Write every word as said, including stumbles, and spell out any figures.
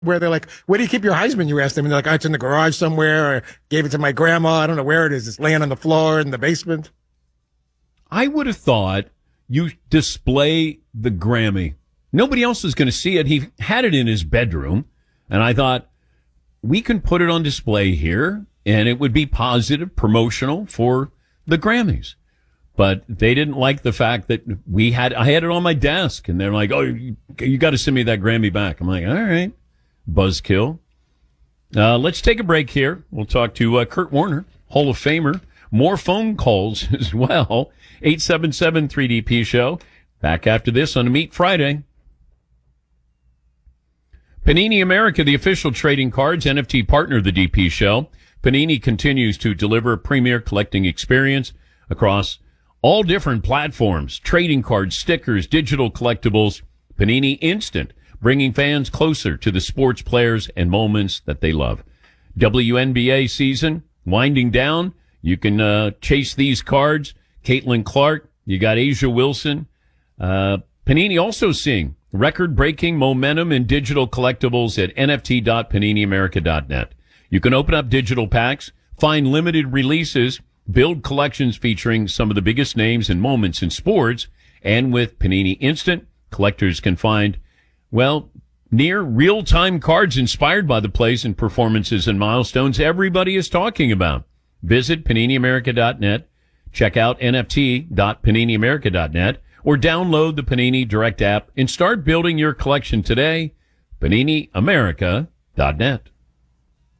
where they're like, where do you keep your Heisman? You ask them, and they're like, oh, it's in the garage somewhere, or gave it to my grandma. I don't know where it is. It's laying on the floor in the basement. I would have thought you display the Grammy. Nobody else is going to see it. He had it in his bedroom, and I thought, we can put it on display here, and it would be positive, promotional for the Grammys. But they didn't like the fact that we had, I had it on my desk, and they're like, oh, you, you got to send me that Grammy back. I'm like, all right, buzzkill. Uh, let's take a break here. We'll talk to uh, Kurt Warner, Hall of Famer. More phone calls as well. eight seven seven three D P show. Back after this on a Meet Friday. Panini America, the official trading cards N F T partner of the D P show. Panini continues to deliver a premier collecting experience across all different platforms, trading cards, stickers, digital collectibles. Panini Instant, bringing fans closer to the sports players and moments that they love. W N B A season winding down. You can uh, chase these cards. Caitlin Clark, you got Asia Wilson. Uh, Panini also seeing record-breaking momentum in digital collectibles at N F T dot panini america dot net. You can open up digital packs, find limited releases, build collections featuring some of the biggest names and moments in sports, and with Panini Instant, collectors can find, well, near real-time cards inspired by the plays and performances and milestones everybody is talking about. Visit panini america dot net, check out N F T dot panini america dot net, or download the Panini Direct app and start building your collection today. panini america dot net.